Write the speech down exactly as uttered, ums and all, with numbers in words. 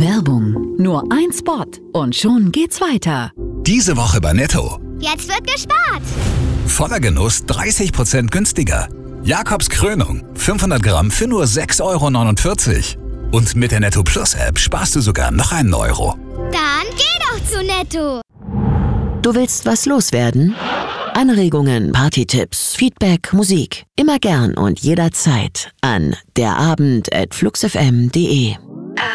Werbung. Nur ein Spot und schon geht's weiter. Diese Woche bei Netto. Jetzt wird gespart. Voller Genuss dreißig Prozent günstiger. Jakobs Krönung, fünfhundert Gramm für nur sechs Euro neunundvierzig. Und mit der Netto Plus App sparst du sogar noch einen Euro. Dann geh doch zu Netto. Du willst was loswerden? Anregungen, Partytipps, Feedback, Musik. Immer gern und jederzeit an derabend at fluxfm punkt de.